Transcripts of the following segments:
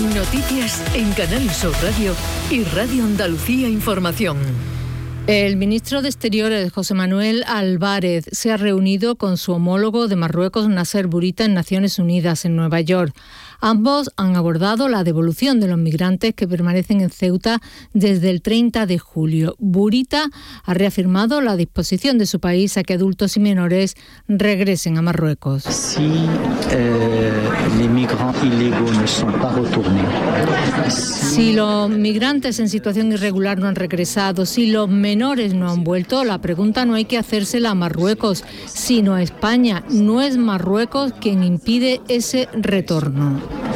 Noticias en Canal Sur Radio y Radio Andalucía Información. El ministro de Exteriores, José Manuel Álvarez, se ha reunido con su homólogo de Marruecos, Nasser Bourita, en Naciones Unidas, en Nueva York. Ambos han abordado la devolución de los migrantes que permanecen en Ceuta desde el 30 de julio. Bourita ha reafirmado la disposición de su país a que adultos y menores regresen a Marruecos. Si les migrants illégaux ne sont pas retournés. Si los migrantes en situación irregular no han regresado, si los menores no han vuelto, la pregunta no hay que hacérsela a Marruecos, sino a España. No es Marruecos quien impide ese retorno.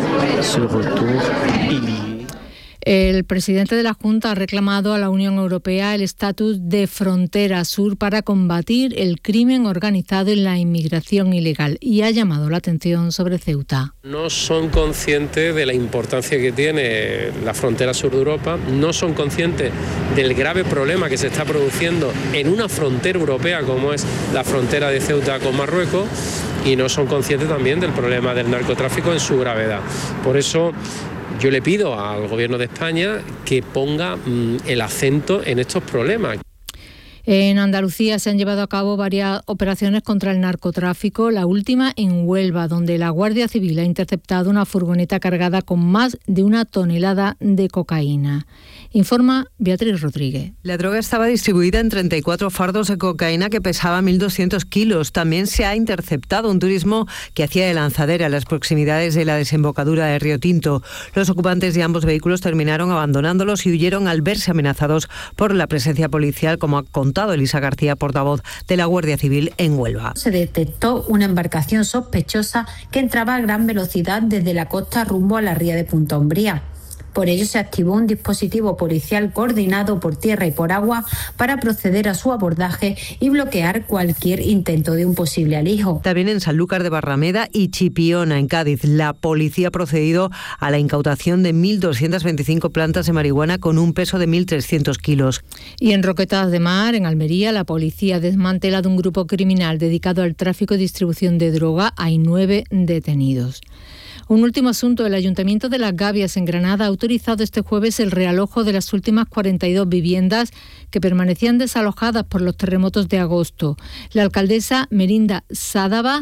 El presidente de la Junta ha reclamado a la Unión Europea el estatus de frontera sur para combatir el crimen organizado y la inmigración ilegal y ha llamado la atención sobre Ceuta. No son conscientes de la importancia que tiene la frontera sur de Europa, no son conscientes del grave problema que se está produciendo en una frontera europea como es la frontera de Ceuta con Marruecos y no son conscientes también del problema del narcotráfico en su gravedad. Por eso yo le pido al Gobierno de España que ponga el acento en estos problemas. En Andalucía se han llevado a cabo varias operaciones contra el narcotráfico, la última en Huelva, donde la Guardia Civil ha interceptado una furgoneta cargada con más de 1 tonelada de cocaína. Informa Beatriz Rodríguez. La droga estaba distribuida en 34 fardos de cocaína que pesaba 1.200 kilos. También se ha interceptado un turismo que hacía de lanzadera a las proximidades de la desembocadura de Río Tinto. Los ocupantes de ambos vehículos terminaron abandonándolos y huyeron al verse amenazados por la presencia policial, como ha contado Elisa García, portavoz de la Guardia Civil en Huelva. Se detectó una embarcación sospechosa que entraba a gran velocidad desde la costa rumbo a la ría de Punta Umbría. Por ello se activó un dispositivo policial coordinado por tierra y por agua para proceder a su abordaje y bloquear cualquier intento de un posible alijo. También en Sanlúcar de Barrameda y Chipiona, en Cádiz, la policía ha procedido a la incautación de 1.225 plantas de marihuana con un peso de 1.300 kilos. Y en Roquetas de Mar, en Almería, la policía ha desmantelado un grupo criminal dedicado al tráfico y distribución de droga. Hay 9 detenidos. Un último asunto. El Ayuntamiento de Las Gavias, en Granada, ha autorizado este jueves el realojo de las últimas 42 viviendas que permanecían desalojadas por los terremotos de agosto. La alcaldesa Merinda Sádava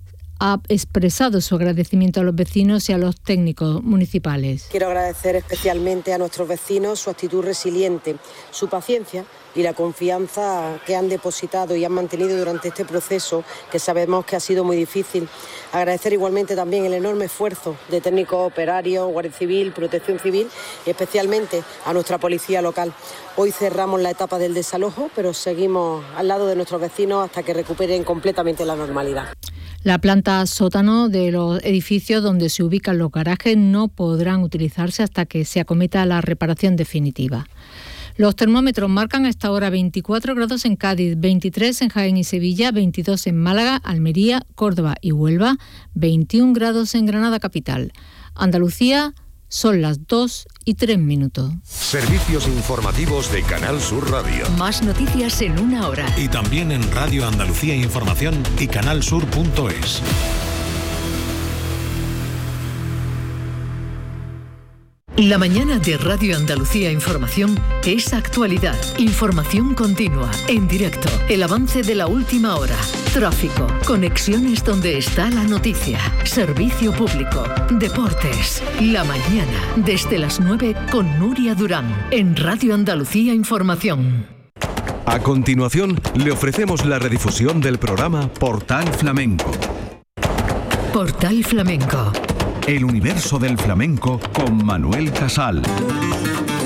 ha expresado su agradecimiento a los vecinos y a los técnicos municipales. Quiero agradecer especialmente a nuestros vecinos su actitud resiliente, su paciencia y la confianza que han depositado y han mantenido durante este proceso, que sabemos que ha sido muy difícil. Agradecer igualmente también el enorme esfuerzo de técnicos operarios, Guardia Civil, Protección Civil y especialmente a nuestra policía local. Hoy cerramos la etapa del desalojo, pero seguimos al lado de nuestros vecinos hasta que recuperen completamente la normalidad. La planta sótano de los edificios donde se ubican los garajes no podrán utilizarse hasta que se acometa la reparación definitiva. Los termómetros marcan a esta hora 24 grados en Cádiz, 23 en Jaén y Sevilla, 22 en Málaga, Almería, Córdoba y Huelva, 21 grados en Granada capital. Andalucía, son las 2:03. Servicios informativos de Canal Sur Radio. Más noticias en 1 hora. Y también en Radio Andalucía Información y canalsur.es. La mañana de Radio Andalucía Información es actualidad, información continua, en directo, el avance de la última hora, tráfico, conexiones donde está la noticia, servicio público, deportes. La mañana, desde las 9 con Nuria Durán, en Radio Andalucía Información. A continuación, le ofrecemos la redifusión del programa Portal Flamenco. Portal Flamenco. El universo del flamenco con Manuel Casal.